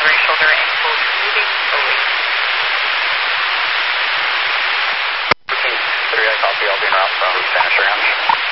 right shoulder ankle moving slowly. 3, I copy, I'll be en route, so finish range.